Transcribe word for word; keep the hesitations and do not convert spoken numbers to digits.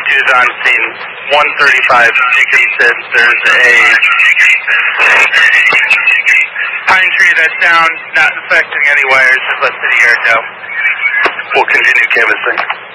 two's on scene. one thirty-five Dickinson. There's a pine tree that's down, not affecting any wires. Just let city air go. We'll continue canvassing.